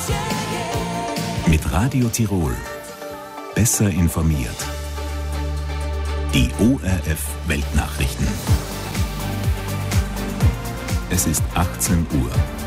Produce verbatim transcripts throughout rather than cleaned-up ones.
Mit Radio Tirol. Besser informiert. Die O R F Weltnachrichten. Es ist achtzehn Uhr.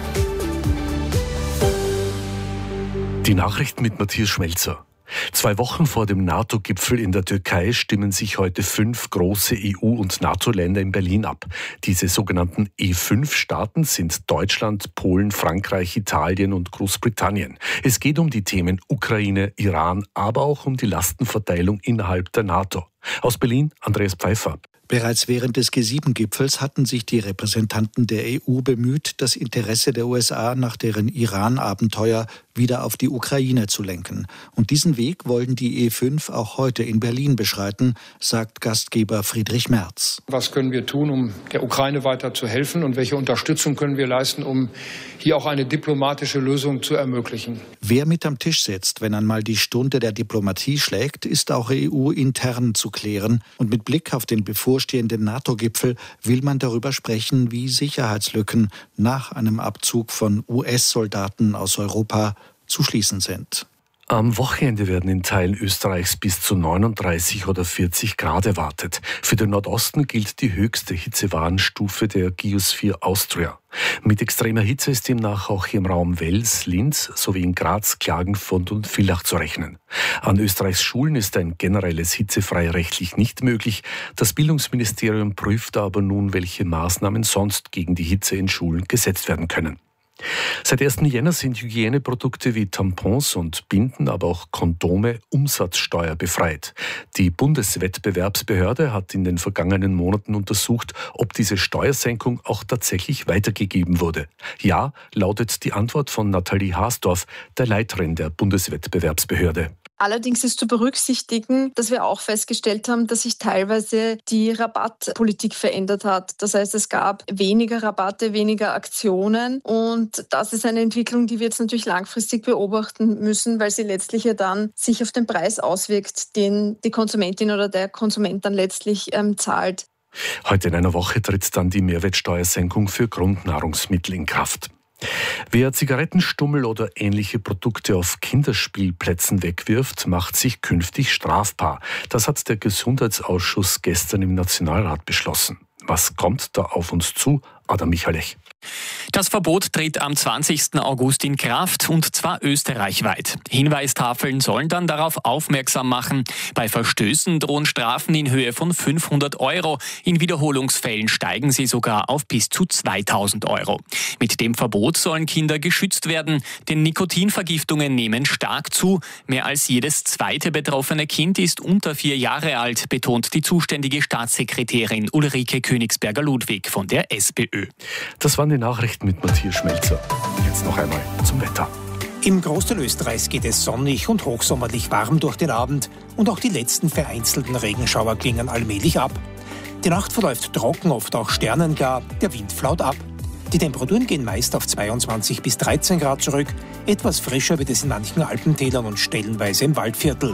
Die Nachrichten mit Matthias Schmelzer. Zwei Wochen vor dem NATO-Gipfel in der Türkei stimmen sich heute fünf große E U- und NATO-Länder in Berlin ab. Diese sogenannten E fünf Staaten sind Deutschland, Polen, Frankreich, Italien und Großbritannien. Es geht um die Themen Ukraine, Iran, aber auch um die Lastenverteilung innerhalb der NATO. Aus Berlin, Andreas Pfeiffer. Bereits während des G sieben Gipfels hatten sich die Repräsentanten der E U bemüht, das Interesse der U S A nach deren Iran-Abenteuer wieder auf die Ukraine zu lenken. Und diesen Weg wollen die E fünf auch heute in Berlin beschreiten, sagt Gastgeber Friedrich Merz. Was können wir tun, um der Ukraine weiter zu helfen, und welche Unterstützung können wir leisten, um hier auch eine diplomatische Lösung zu ermöglichen? Wer mit am Tisch sitzt, wenn einmal die Stunde der Diplomatie schlägt, ist auch E U-intern zu klären. Und mit Blick auf den bevorstehenden NATO-Gipfel will man darüber sprechen, wie Sicherheitslücken nach einem Abzug von U S-Soldaten aus Europa zu schließen sind. Am Wochenende werden in Teilen Österreichs bis zu neununddreißig oder vierzig Grad erwartet. Für den Nordosten gilt die höchste Hitzewarnstufe der Geosphere Austria. Mit extremer Hitze ist demnach auch im Raum Wels, Linz sowie in Graz, Klagenfurt und Villach zu rechnen. An Österreichs Schulen ist ein generelles Hitzefrei rechtlich nicht möglich. Das Bildungsministerium prüft aber nun, welche Maßnahmen sonst gegen die Hitze in Schulen gesetzt werden können. Seit ersten Jänner sind Hygieneprodukte wie Tampons und Binden, aber auch Kondome umsatzsteuerbefreit. Die Bundeswettbewerbsbehörde hat in den vergangenen Monaten untersucht, ob diese Steuersenkung auch tatsächlich weitergegeben wurde. Ja, lautet die Antwort von Nathalie Haasdorf, der Leiterin der Bundeswettbewerbsbehörde. Allerdings ist zu berücksichtigen, dass wir auch festgestellt haben, dass sich teilweise die Rabattpolitik verändert hat. Das heißt, es gab weniger Rabatte, weniger Aktionen, und das ist eine Entwicklung, die wir jetzt natürlich langfristig beobachten müssen, weil sie letztlich ja dann sich auf den Preis auswirkt, den die Konsumentin oder der Konsument dann letztlich ähm, zahlt. Heute in einer Woche tritt dann die Mehrwertsteuersenkung für Grundnahrungsmittel in Kraft. Wer Zigarettenstummel oder ähnliche Produkte auf Kinderspielplätzen wegwirft, macht sich künftig strafbar. Das hat der Gesundheitsausschuss gestern im Nationalrat beschlossen. Was kommt da auf uns zu? Adam Michalech. Das Verbot tritt am zwanzigsten August in Kraft, und zwar österreichweit. Hinweistafeln sollen dann darauf aufmerksam machen. Bei Verstößen drohen Strafen in Höhe von fünfhundert Euro. In Wiederholungsfällen steigen sie sogar auf bis zu zweitausend Euro. Mit dem Verbot sollen Kinder geschützt werden, denn Nikotinvergiftungen nehmen stark zu. Mehr als jedes zweite betroffene Kind ist unter vier Jahre alt, betont die zuständige Staatssekretärin Ulrike Königsberger-Ludwig von der SPÖ. Das waren die Nachrichten mit Matthias Schmelzer. Jetzt noch einmal zum Wetter. Im Großteil Österreichs geht es sonnig und hochsommerlich warm durch den Abend, und auch die letzten vereinzelten Regenschauer klingen allmählich ab. Die Nacht verläuft trocken, oft auch sternengar, der Wind flaut ab. Die Temperaturen gehen meist auf zweiundzwanzig bis dreizehn Grad zurück, etwas frischer wird es in manchen Alpentälern und stellenweise im Waldviertel.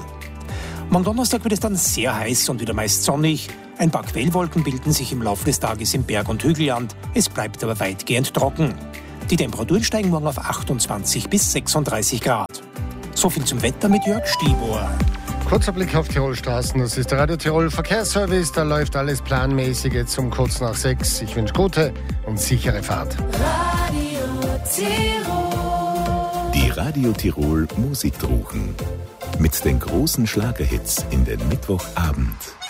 Am Donnerstag wird es dann sehr heiß und wieder meist sonnig. Ein paar Quellwolken bilden sich im Laufe des Tages im Berg- und Hügelland. Es bleibt aber weitgehend trocken. Die Temperaturen steigen morgen auf achtundzwanzig bis sechsunddreißig Grad. So viel zum Wetter mit Jörg Stibor. Kurzer Blick auf Tirolstraßen. Das ist der Radio Tirol Verkehrsservice. Da läuft alles planmäßig jetzt um kurz nach sechs. Ich wünsche gute und sichere Fahrt. Radio Tirol. Die Radio Tirol Musikdruchen. Mit den großen Schlagerhits in den Mittwochabend.